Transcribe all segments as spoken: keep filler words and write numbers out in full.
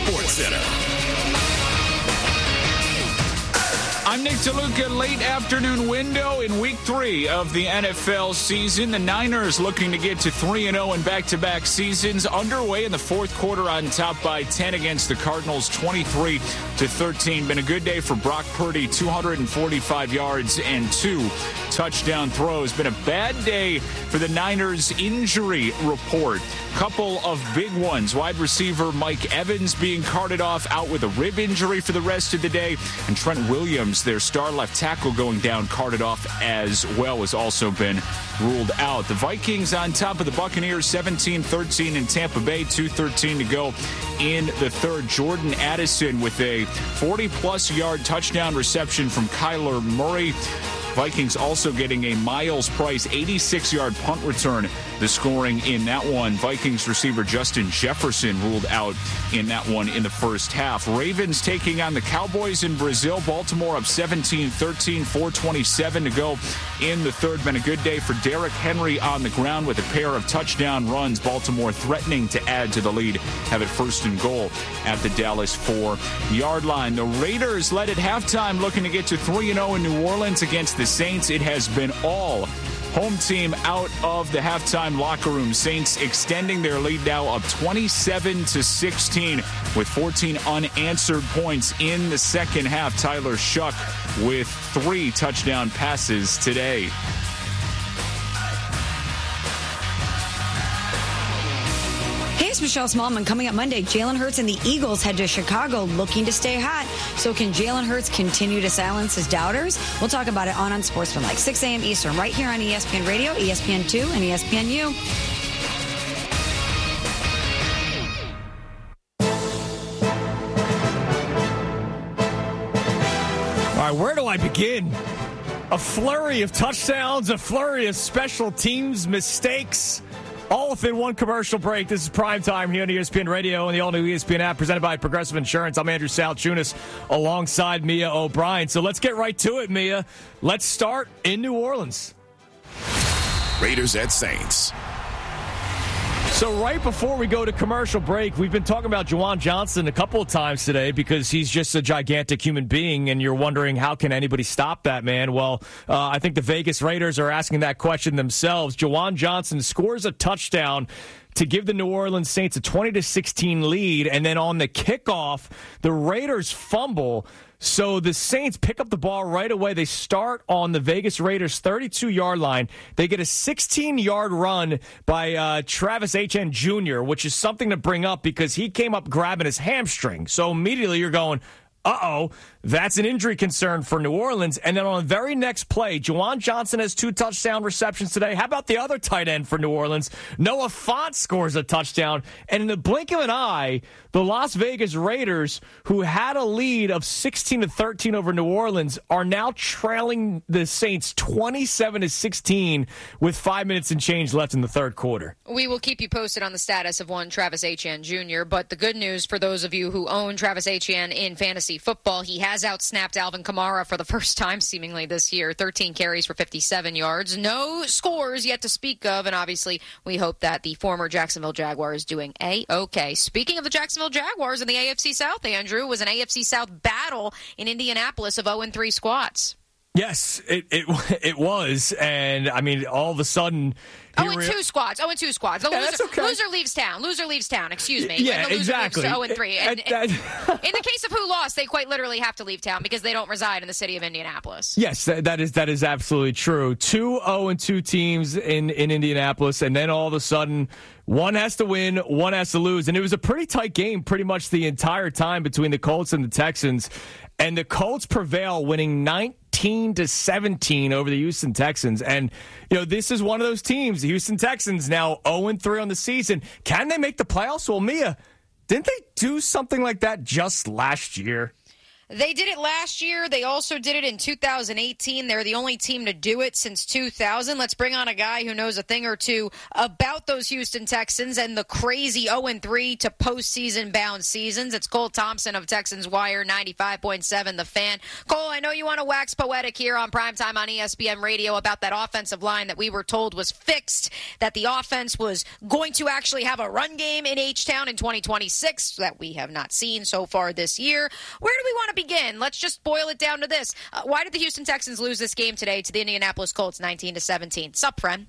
Sports Center. I'm Nick DeLuca. Late afternoon window in week three of the N F L season. The Niners looking to get to three and oh in back-to-back seasons. Underway in the fourth quarter on top by ten against the Cardinals, twenty-three to thirteen. Been a good day for Brock Purdy, two hundred forty-five yards and two touchdown throws. Been a bad day for the Niners injury report. Couple of big ones. Wide receiver Mike Evans being carted off, out with a rib injury for the rest of the day. And Trent Williams, their star left tackle, going down, carted off as well, has also been ruled out. The Vikings on top of the Buccaneers, seventeen thirteen in Tampa Bay, two thirteen to go in the third. Jordan Addison with a forty-plus yard touchdown reception from Kyler Murray. Vikings also getting a Miles Price eighty-six yard punt return. The scoring in that one, Vikings receiver Justin Jefferson ruled out in that one in the first half. Ravens taking on the Cowboys in Brazil. Baltimore up seventeen thirteen, four twenty-seven to go in the third. Been a good day for Derrick Henry on the ground with a pair of touchdown runs. Baltimore threatening to add to the lead. Have it first and goal at the Dallas four yard line. The Raiders led at halftime, looking to get to three and oh in New Orleans against the Saints. It has been all home team out of the halftime locker room. Saints extending their lead now up twenty-seven to sixteen with fourteen unanswered points in the second half. Tyler Shuck with three touchdown passes today. It's Michelle Smallman. Coming up Monday, Jalen Hurts and the Eagles head to Chicago looking to stay hot. So can Jalen Hurts continue to silence his doubters? We'll talk about it on Unsportsmanlike, six a.m. Eastern, right here on E S P N Radio, E S P N two, and E S P N U. All right, where do I begin? A flurry of touchdowns, a flurry of special teams mistakes, all within one commercial break. This is Prime Time here on E S P N Radio and the all-new E S P N app presented by Progressive Insurance. I'm Andrew Salchunas alongside Mia O'Brien. So let's get right to it, Mia. Let's start in New Orleans. Raiders at Saints. So right before we go to commercial break, we've been talking about Juwan Johnson a couple of times today because he's just a gigantic human being, and you're wondering how can anybody stop that man? Well, uh, I think the Vegas Raiders are asking that question themselves. Juwan Johnson scores a touchdown to give the New Orleans Saints a twenty to sixteen lead, and then on the kickoff, the Raiders fumble. So the Saints pick up the ball right away. They start on the Vegas Raiders thirty-two yard line. They get a sixteen yard run by uh, Travis Etienne Junior, which is something to bring up because he came up grabbing his hamstring. So immediately you're going, uh-oh, that's an injury concern for New Orleans. And then on the very next play, Juwan Johnson has two touchdown receptions today. How about the other tight end for New Orleans? Noah Fant scores a touchdown. And in the blink of an eye, the Las Vegas Raiders, who had a lead of sixteen to thirteen over New Orleans, are now trailing the Saints twenty-seven to sixteen with five minutes and change left in the third quarter. We will keep you posted on the status of one Travis Etienne Junior, but the good news for those of you who own Travis Etienne in fantasy football, he has outsnapped Alvin Kamara for the first time seemingly this year. thirteen carries for fifty-seven yards. No scores yet to speak of, and obviously we hope that the former Jacksonville Jaguar is doing A-okay. Speaking of the Jacksonville Jaguars in the A F C South, Andrew, was an A F C South battle in Indianapolis of oh and three squads. Yes, it, it it was, and I mean, all of a sudden, oh and two squads. Oh and two squads. The yeah, loser, okay. loser leaves town. Loser leaves town. Excuse me. Yeah, and the loser exactly. Moves to oh and three. And, and, and, in the case of who lost, they quite literally have to leave town because they don't reside in the city of Indianapolis. Yes, that, that is that is absolutely true. Two oh and two teams in in Indianapolis, and then all of a sudden, one has to win, one has to lose, and it was a pretty tight game, pretty much the entire time between the Colts and the Texans, and the Colts prevail, winning nineteen to seventeen over the Houston Texans. And, you know, this is one of those teams, the Houston Texans, now oh and three on the season. Can they make the playoffs? Well, Mia, didn't they do something like that just last year? They did it last year. They also did it in two thousand eighteen. They're the only team to do it since two thousand. Let's bring on a guy who knows a thing or two about those Houston Texans and the crazy oh and three to postseason-bound seasons. It's Cole Thompson of Texans Wire, ninety-five point seven The Fan. Cole, I know you want to wax poetic here on Primetime on E S P N Radio about that offensive line that we were told was fixed, that the offense was going to actually have a run game in H-Town in twenty twenty-six that we have not seen so far this year. Where do we want to begin? Let's just boil it down to this. Uh, why did the Houston Texans lose this game today to the Indianapolis Colts nineteen to seventeen? Sup, friend?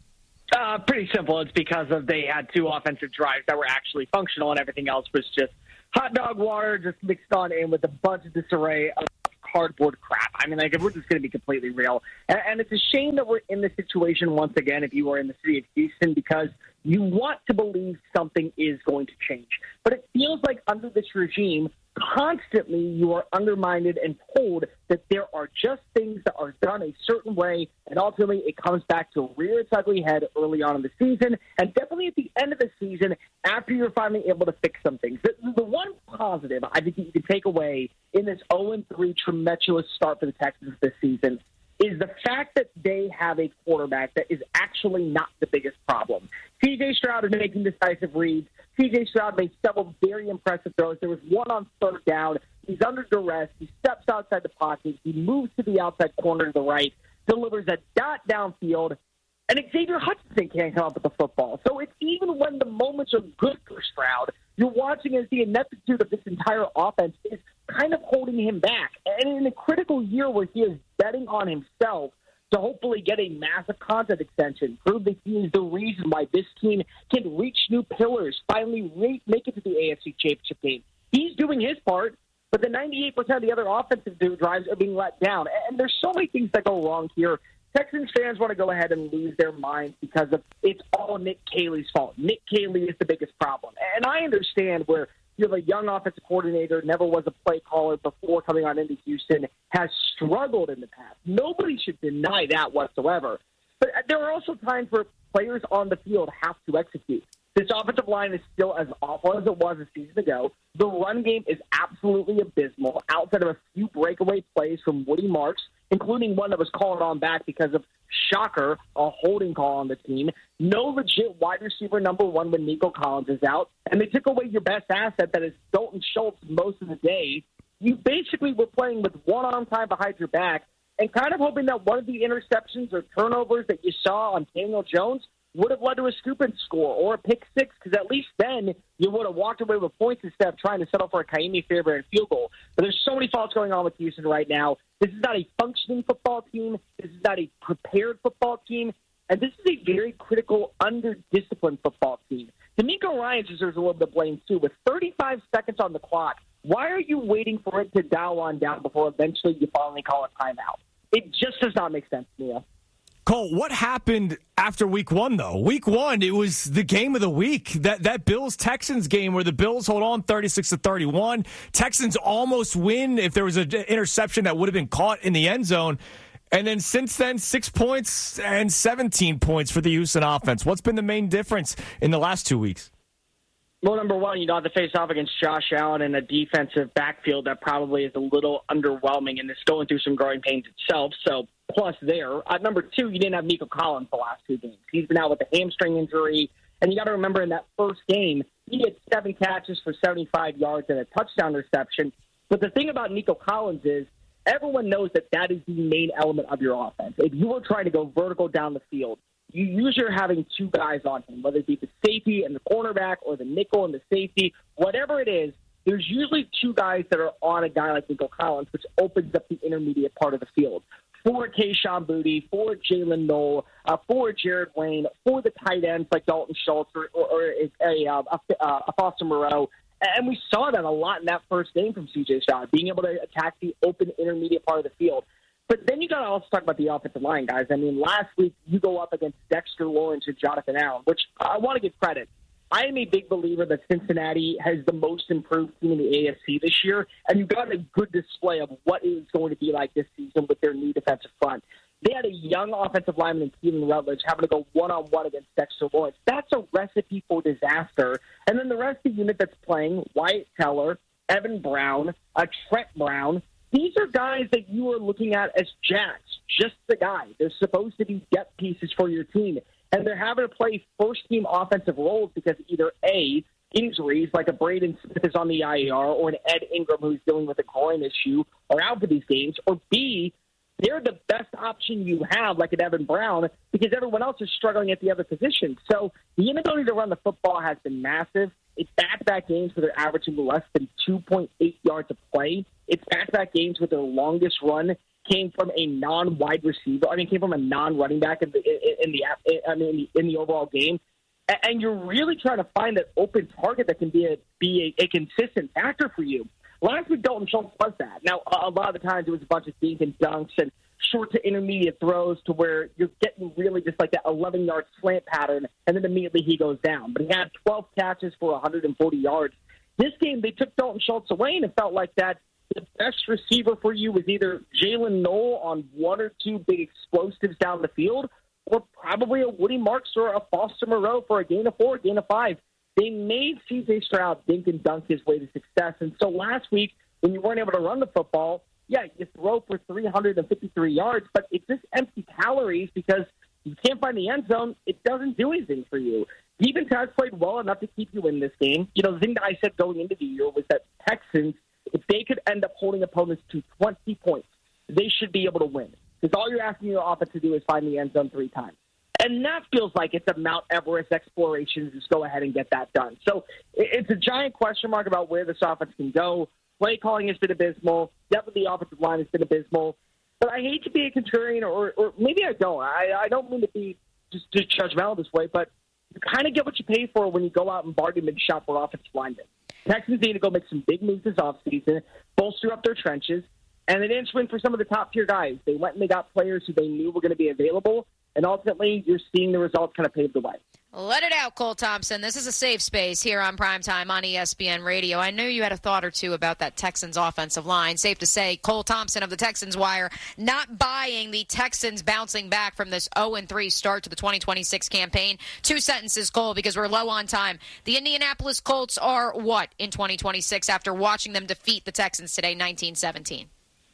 Uh, pretty simple. It's because of they had two offensive drives that were actually functional, and everything else was just hot dog water just mixed on in with a bunch of disarray of cardboard crap. I mean, like, if we're just going to be completely real. And, and it's a shame that we're in this situation once again, if you are in the city of Houston, because you want to believe something is going to change. But it feels like under this regime, constantly you are undermined and told that there are just things that are done a certain way, and ultimately it comes back to rear its ugly head early on in the season, and definitely at the end of the season after you're finally able to fix some things. The, the one positive I think you can take away in this oh and three tumultuous start for the Texans this season is the fact that they have a quarterback that is actually not the biggest problem. C J Stroud is making decisive reads. C J Stroud made several very impressive throws. There was one on third down. He's under duress. He steps outside the pocket. He moves to the outside corner to the right, delivers a dot downfield, and Xavier Hutchinson can't come up with the football. So it's even when the moments are good for Stroud, you're watching as the ineptitude of this entire offense is kind of holding him back. And in a critical year where he is betting on himself to hopefully get a massive contract extension, prove that he is the reason why this team can reach new pillars, finally re- make it to the A F C Championship game. He's doing his part, but the ninety-eight percent of the other offensive drives are being let down. And there's so many things that go wrong here. Texans fans want to go ahead and lose their minds because of it's all Nick Caley's fault. Nick Caley is the biggest problem. And I understand where you have a young offensive coordinator, never was a play caller before coming on into Houston, has struggled in the past. Nobody should deny that whatsoever. But there are also times where players on the field have to execute. This offensive line is still as awful as it was a season ago. The run game is absolutely abysmal, outside of a few breakaway plays from Woody Marks, including one that was called on back because of, shocker, a holding call on the team. No legit wide receiver number one when Nico Collins is out. And they took away your best asset, that is Dalton Schultz, most of the day. You basically were playing with one arm tied behind your back and kind of hoping that one of the interceptions or turnovers that you saw on Daniel Jones would have led to a scoop and score or a pick six, because at least then you would have walked away with points instead of trying to settle for a Kaimi favorite field goal. But there's so many faults going on with Houston right now. This is not a functioning football team. This is not a prepared football team. And this is a very critical, under-disciplined football team. D'Amico Ryan deserves a little bit of blame, too. With thirty-five seconds on the clock, why are you waiting for it to dial on down before eventually you finally call a timeout? It just does not make sense to me. Cole, what happened after week one, though? Week one, it was the game of the week. That that Bills-Texans game where the Bills hold on thirty-six to thirty-one. Texans almost win if there was an interception that would have been caught in the end zone. And then since then, six points and seventeen points for the Houston offense. What's been the main difference in the last two weeks? Well, number one, you don't have to face off against Josh Allen in a defensive backfield that probably is a little underwhelming and is going through some growing pains itself. So, plus there. Uh, number two, you didn't have Nico Collins the last two games. He's been out with a hamstring injury. And you got to remember in that first game, he had seven catches for seventy-five yards and a touchdown reception. But the thing about Nico Collins is everyone knows that that is the main element of your offense. If you were trying to go vertical down the field, you usually are having two guys on him, whether it be the safety and the cornerback or the nickel and the safety, whatever it is, there's usually two guys that are on a guy like Nico Collins, which opens up the intermediate part of the field. For Kayshon Boutte, for Jalen Noel, uh, for Jared Wayne, for the tight ends like Dalton Schultz or, or, or a, a, a, a Foster Moreau. And we saw that a lot in that first game from C J Stroud, being able to attack the open intermediate part of the field. But then you got to also talk about the offensive line, guys. I mean, last week you go up against Dexter Lawrence and Jonathan Allen, which I want to give credit. I am a big believer that Cincinnati has the most improved team in the A F C this year, and you got a good display of what it is going to be like this season with their new defensive front. They had a young offensive lineman in Keelan Rutledge having to go one-on-one against Dexter Lawrence. That's a recipe for disaster. And then the rest of the unit that's playing, Wyatt Teller, Evan Brown, a Trent Brown. These are guys that you are looking at as jacks, just the guy. They're supposed to be depth pieces for your team. And they're having to play first-team offensive roles because either A, injuries like a Braden Smith is on the I R or an Ed Ingram who's dealing with a groin issue are out for these games, or B, they're the best option you have, like an Evan Brown, because everyone else is struggling at the other position. So the inability to run the football has been massive. It's back-to-back games where they're averaging less than two point eight yards a play. It's back-to-back games where their longest run came from a non-wide receiver. I mean, came from a non-running back in the in the I mean in the, in the overall game. And you're really trying to find that open target that can be a be a, a consistent factor for you. Last week, Dalton Schultz was that. Now, a lot of the times it was a bunch of dink and dunks and short to intermediate throws to where you're getting really just like that eleven-yard slant pattern, and then immediately he goes down. But he had twelve catches for one hundred forty yards. This game, they took Dalton Schultz away, and it felt like that the best receiver for you was either Jalen Noel on one or two big explosives down the field, or probably a Woody Marks or a Foster Moreau for a gain of four, gain of five. They made C J Stroud dink and dunk his way to success. And so last week, when you weren't able to run the football, yeah, you throw for three hundred fifty-three yards, but it's just empty calories because you can't find the end zone. It doesn't do anything for you. Defense has played well enough to keep you in this game. You know, the thing that I said going into the year was that Texans, if they could end up holding opponents to twenty points, they should be able to win. Because all you're asking your offense to do is find the end zone three times. And that feels like it's a Mount Everest exploration to just go ahead and get that done. So it's a giant question mark about where this offense can go. Play calling has been abysmal. Definitely the offensive line has been abysmal. But I hate to be a contrarian, or, or maybe I don't. I, I don't mean to be just, just judgmental this way, but you kind of get what you pay for when you go out and bargain and shop for offensive linemen. Texans need to go make some big moves this offseason, bolster up their trenches, and they didn't swing for some of the top-tier guys. They went and they got players who they knew were going to be available, and ultimately you're seeing the results kind of pave the way. Let it out, Cole Thompson. This is a safe space here on Primetime on E S P N Radio. I knew you had a thought or two about that Texans offensive line. Safe to say, Cole Thompson of the Texans Wire not buying the Texans bouncing back from this oh and three start to the twenty twenty-six campaign. Two sentences, Cole, because we're low on time. The Indianapolis Colts are what in twenty twenty-six after watching them defeat the Texans today, nineteen seventeen?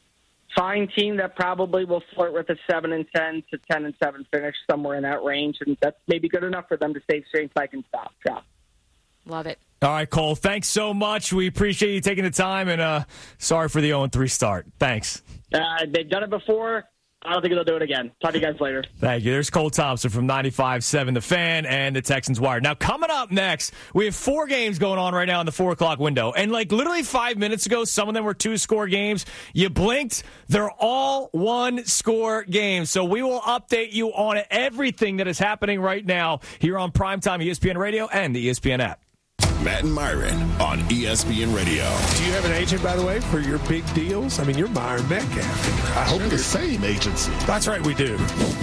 Fine team that probably will flirt with a seven and ten to ten and seven finish, somewhere in that range, and that's maybe good enough for them to stay straight like and stop. Yeah. Love it. All right, Cole, thanks so much. We appreciate you taking the time, and uh, sorry for the oh and three start. Thanks. Uh, they've done it before. I don't think they'll do it again. Talk to you guys later. Thank you. There's Cole Thompson from ninety-five point seven The Fan and the Texans Wire. Now, coming up next, we have four games going on right now in the four o'clock window. And, like, literally five minutes ago, some of them were two-score games. You blinked, they're all one-score games. So we will update you on everything that is happening right now here on Primetime E S P N Radio and the E S P N app. Matt and Myron on E S P N Radio. Do you have an agent, by the way, for your big deals? I mean, you're Myron Metcalf. I hope We're the same agency. That's right, we do.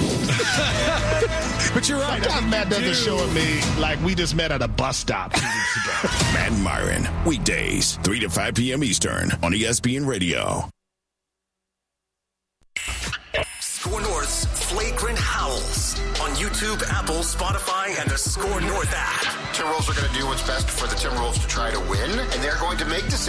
But you're right. Sometimes Matt doesn't show at me like we just met at a bus stop two weeks ago. Matt and Myron, weekdays, three to five p.m. Eastern on E S P N Radio. Score North's Flagrant Howls on YouTube, Apple, Spotify, and the Score North app. Timberwolves are going to do what's best for the Timberwolves to try to win, and they're going to make decisions.